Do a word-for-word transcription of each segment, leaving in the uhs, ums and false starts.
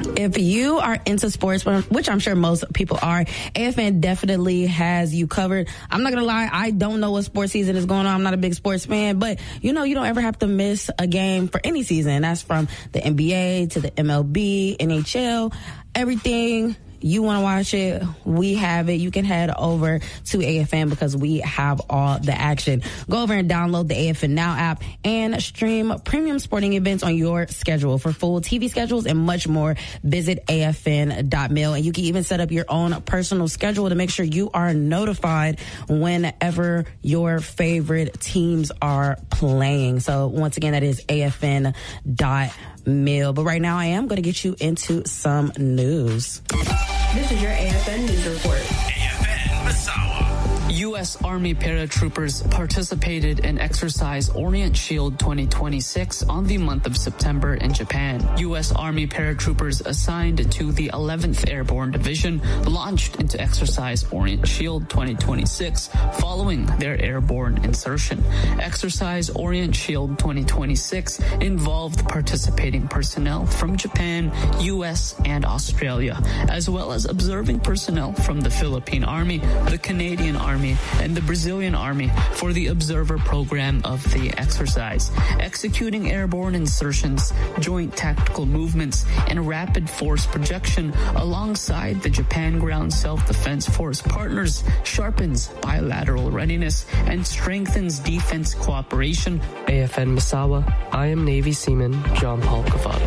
If you are into sports, which I'm sure most people are, A F N definitely has you covered. I'm not going to lie, I don't know what sports season is going on. I'm not a big sports fan, but you know, you don't ever have to miss a game for any season. That's from the N B A to the M L B, N H L, everything. You want to watch it, we have it. You can head over to A F N because we have all the action. Go over and download the A F N Now app and stream premium sporting events on your schedule. For full T V schedules and much more, visit A F N dot mil. And you can even set up your own personal schedule to make sure you are notified whenever your favorite teams are playing. So once again, that is A F N dot mil. But right now, I am going to get you into some news. This is your A F N News Report. A F N Massawa. U S. Army paratroopers participated in Exercise Orient Shield twenty twenty-six on the month of September in Japan. U S. Army paratroopers assigned to the eleventh Airborne Division launched into Exercise Orient Shield twenty twenty-six following their airborne insertion. Exercise Orient Shield twenty twenty-six involved participating personnel from Japan, U S, and Australia, as well as observing personnel from the Philippine Army, the Canadian Army, and the Brazilian Army for the observer program of the exercise, executing airborne insertions, joint tactical movements, and rapid force projection alongside the Japan Ground Self-Defense Force partners sharpens bilateral readiness and strengthens defense cooperation. A F N Massawa, I am Navy Seaman John Paul Cavada.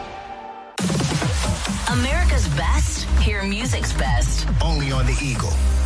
America's best, hear music's best. Only on the Eagle.